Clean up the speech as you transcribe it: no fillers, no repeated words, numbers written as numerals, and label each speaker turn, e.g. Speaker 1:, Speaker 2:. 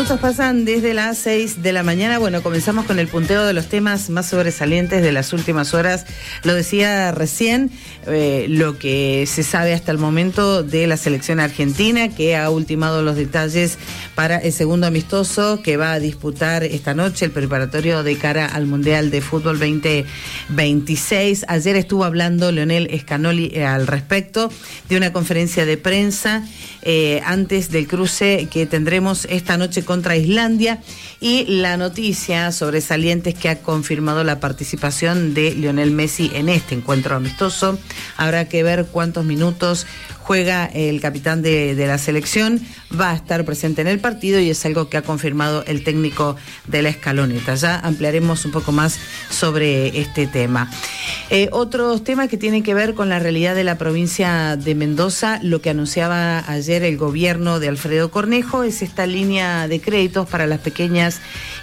Speaker 1: minutos pasan desde las 6 de la mañana. Bueno, comenzamos con el punteo de los temas más sobresalientes de las últimas horas. Lo decía recién, lo que se sabe hasta el momento de la selección argentina, que ha ultimado los detalles para el segundo amistoso que va a disputar esta noche, el preparatorio de cara al Mundial de Fútbol 2026. Ayer estuvo hablando Lionel Scaloni al respecto de una conferencia de prensa antes del cruce que tendremos esta noche contra Islandia, y la noticia sobresaliente es que ha confirmado la participación de Lionel Messi en este encuentro amistoso. Habrá que ver cuántos minutos juega el capitán de la selección. Va a estar presente en el partido y es algo que ha confirmado el técnico de la Escaloneta. Ya ampliaremos un poco más sobre este tema. Otros temas que tienen que ver con la realidad de la provincia de Mendoza, lo que anunciaba ayer el gobierno de Alfredo Cornejo es esta línea de créditos para las pequeñas